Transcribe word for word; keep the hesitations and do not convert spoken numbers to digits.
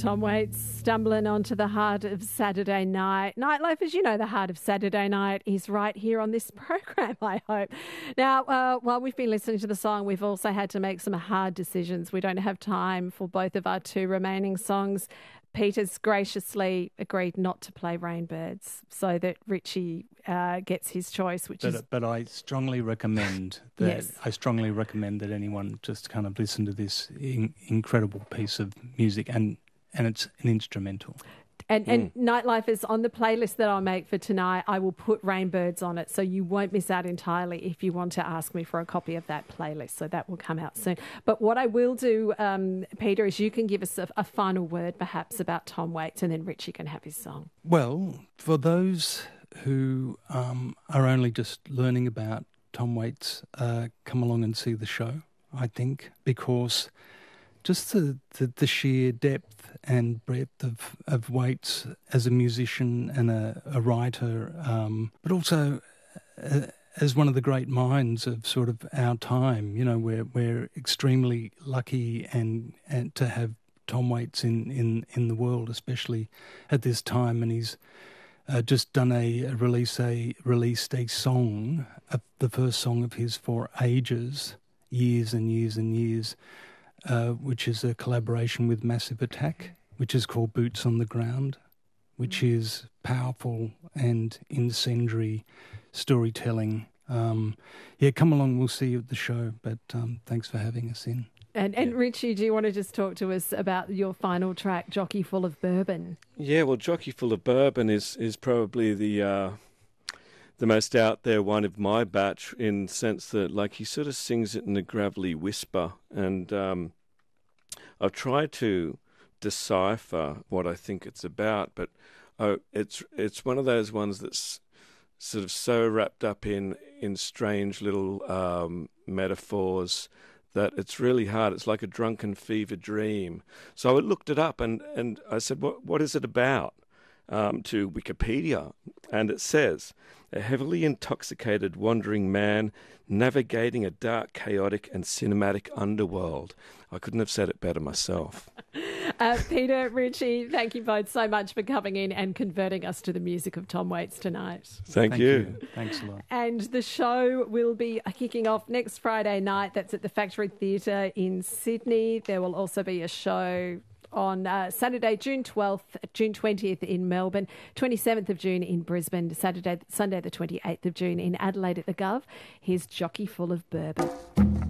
Tom Waits, stumbling onto the heart of Saturday night. Nightlife, as you know, the heart of Saturday night is right here on this program, I hope. Now, uh, while we've been listening to the song, we've also had to make some hard decisions. We don't have time for both of our two remaining songs. Peter's graciously agreed not to play Rainbirds so that Richie uh, gets his choice, which but, is... But I strongly recommend that yes. I strongly recommend that anyone just kind of listen to this in, incredible piece of music, and, and it's an instrumental. And, Mm. and Nightlife is on the playlist that I'll make for tonight. I will put Rainbirds on it, so you won't miss out entirely if you want to ask me for a copy of that playlist. So that will come out soon. But what I will do, um, Peter, is you can give us a, a final word perhaps about Tom Waits, and then Richie can have his song. Well, for those who um, are only just learning about Tom Waits, uh, come along and see the show, I think, because just the, the, the sheer depth and breadth of, of Waits as a musician and a, a writer, um, but also uh, as one of the great minds of sort of our time. You know, we're, we're extremely lucky and, and to have Tom Waits in, in, in the world, especially at this time, and he's uh, just done a, a release a released a song, uh, the first song of his for ages, years and years and years, uh, which is a collaboration with Massive Attack, which is called Boots on the Ground, which is powerful and incendiary storytelling. Um, yeah, come along, we'll see you at the show, but um, thanks for having us in. And, and Yeah. Richie, do you want to just talk to us about your final track, Jockey Full of Bourbon? Yeah, well, Jockey Full of Bourbon is, is probably the uh, the most out there one of my batch, in the sense that, like, he sort of sings it in a gravelly whisper, and um, I've tried to decipher what I think it's about, but oh, it's it's one of those ones that's sort of so wrapped up in in strange little um, metaphors that it's really hard. It's like a drunken fever dream. So I looked it up, and, and I said, what what is it about? Um, to Wikipedia, and it says, a heavily intoxicated wandering man navigating a dark, chaotic and cinematic underworld. I couldn't have said it better myself. Uh, Peter, Richie, thank you both so much for coming in and converting us to the music of Tom Waits tonight. Thank, Thank you. you. Thanks a lot. And the show will be kicking off next Friday night. That's at the Factory Theatre in Sydney. There will also be a show on uh, Saturday, June twelfth, June twentieth in Melbourne, twenty-seventh of June in Brisbane, Saturday, Sunday the twenty-eighth of June in Adelaide at the Gov. Here's Jockey Full of Bourbon.